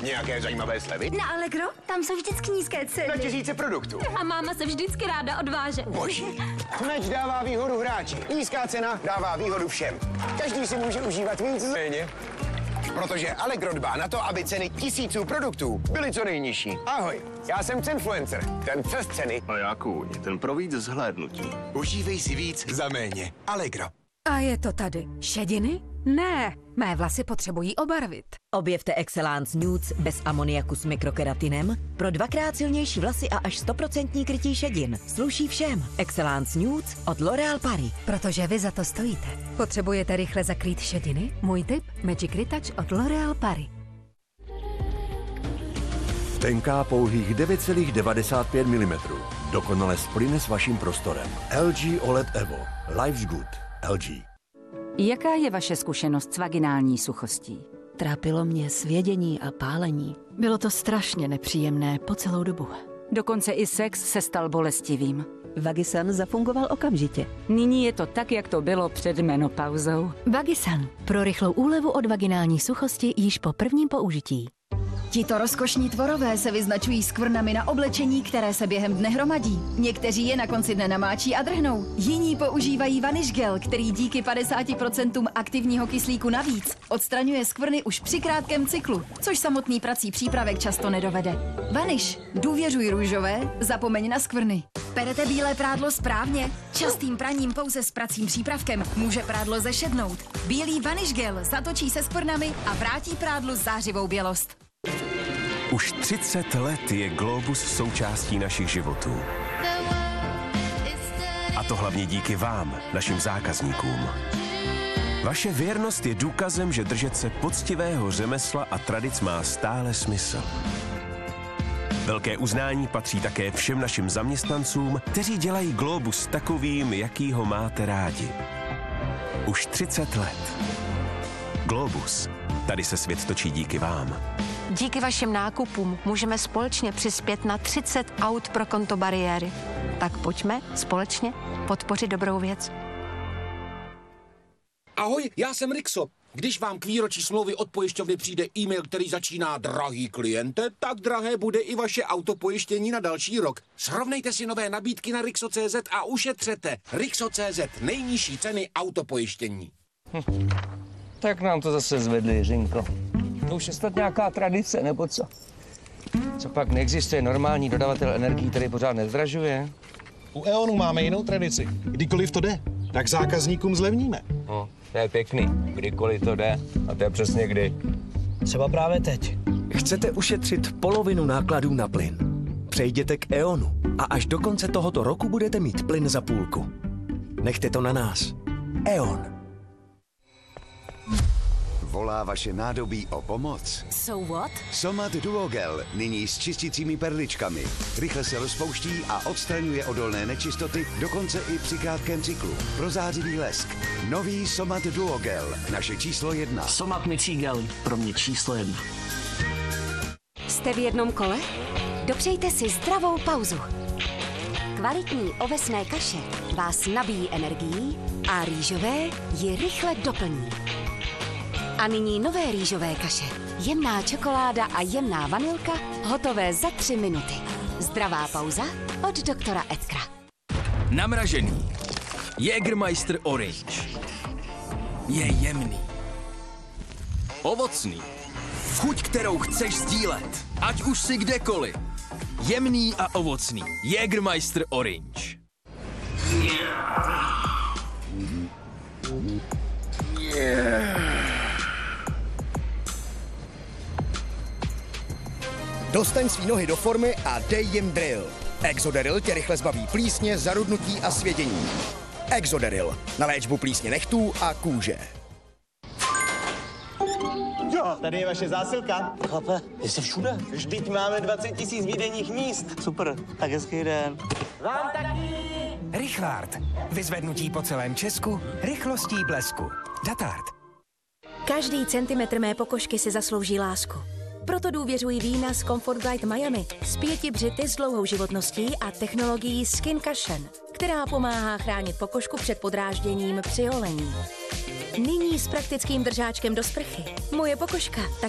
Nějaké zajímavé slevy? Na Allegro? Tam jsou vždycky nízké ceny. Na tisíce produktů. A máma se vždycky ráda odváže. Boží. Meč dává výhodu hráči. Nízká cena dává výhodu všem. Každý si může užívat víc méně. Protože Allegro dbá na to, aby ceny tisíců produktů byly co nejnižší. Ahoj, já jsem Cenfluencer, ten přes ceny. A já kůň, ten pro víc zhlédnutí. Užívej si víc za méně. Allegro. A je to tady. Šediny? Ne, mé vlasy potřebují obarvit. Objevte Excellence Nudes bez amoniaku s mikrokeratinem pro 2x silnější vlasy a až 100% krytí šedin. Sluší všem. Excellence Nudes od L'Oréal Paris. Protože vy za to stojíte. Potřebujete rychle zakrýt šediny? Můj tip? Magic Retouch od L'Oréal Paris. Tenká pouhých 9,95 mm. Dokonale splyne s vaším prostorem. LG OLED Evo. Life's good. LG. Jaká je vaše zkušenost s vaginální suchostí? Trápilo mě svědění a pálení. Bylo to strašně nepříjemné po celou dobu. Dokonce i sex se stal bolestivým. Vagisan zafungoval okamžitě. Nyní je to tak, jak to bylo před menopauzou. Vagisan. Pro rychlou úlevu od vaginální suchosti již po prvním použití. Tito rozkošní tvorové se vyznačují skvrnami na oblečení, které se během dne hromadí. Někteří je na konci dne namáčí a drhnou. Jiní používají Vanish Gel, který díky 50% aktivního kyslíku navíc odstraňuje skvrny už při krátkém cyklu, což samotný prací přípravek často nedovede. Vanish. Důvěřuj růžové, zapomeň na skvrny. Perete bílé prádlo správně? Častým praním pouze s pracím přípravkem může prádlo zešednout. Bílý Vanish Gel zatočí se skvrnami a vrátí prádlu zářivou bělost. Už 30 let je Globus součástí našich životů. A to hlavně díky vám, našim zákazníkům. Vaše věrnost je důkazem, že držet se poctivého řemesla a tradic má stále smysl. Velké uznání patří také všem našim zaměstnancům, kteří dělají Globus takovým, jaký ho máte rádi. Už 30 let. Globus. Tady se svět točí díky vám. Díky vašim nákupům můžeme společně přispět na 30 aut pro konto bariéry. Tak pojďme společně podpořit dobrou věc. Ahoj, já jsem Rixo. Když vám k výročí smlouvy od pojišťovny přijde e-mail, který začíná drahý kliente, tak drahé bude i vaše autopojištění na další rok. Srovnejte si nové nabídky na Rixo.cz a ušetřete. Rixo.cz, nejnižší ceny autopojištění. Tak nám to zase zvedli, Jiřinko. To už je snad nějaká tradice, nebo co? Co pak neexistuje normální dodavatel energií, který pořád nezdražuje? U E.ONu máme jinou tradici. Kdykoliv to jde, tak zákazníkům zlevníme. No, to je pěkný. Kdykoliv to jde. A to je přesně kdy. Třeba právě teď. Chcete ušetřit polovinu nákladů na plyn? Přejděte k E.ONu a až do konce tohoto roku budete mít plyn za půlku. Nechte to na nás. E.ON. Volá vaše nádobí o pomoc? So what? Somat Duogel, nyní s čistícími perličkami. Rychle se rozpouští a odstraňuje odolné nečistoty, dokonce i při krátkém cyklu. Prozářivý lesk. Nový Somat Duogel, naše číslo 1. Somat mycí gel, pro mě číslo 1. Jste v jednom kole? Dopřejte si zdravou pauzu. Kvalitní ovesné kaše vás nabíjí energií a rýžové ji rychle doplní. A nyní nové rýžové kaše. Jemná čokoláda a jemná vanilka, hotové za 3 minuty. Zdravá pauza od doktora Edkra. Namražený. Jägermeister Orange. Je jemný. Ovocný. Chuť, kterou chceš sdílet. Ať už si kdekoliv. Jemný a ovocný. Jägermeister Orange. Dostaň svý nohy do formy a dej jim drill. Exoderil tě rychle zbaví plísně, zarudnutí a svědění. Exoderil na léčbu plísně nechtů a kůže. Jo, tady je vaše zásilka. Chlape, jste všude. Vždyť máme 20 000 výdejních míst. Super, tak hezký den. Vám taky. Richvard. Vyzvednutí po celém Česku, rychlostí blesku. Datard. Každý centimetr mé pokožky si zaslouží lásku. Proto důvěřuji vína z Comfort Guide Miami s 5 břity s dlouhou životností a technologií Skin Cushion, která pomáhá chránit pokožku před podrážděním při holení. Nyní s praktickým držáčkem do sprchy. Moje pokožka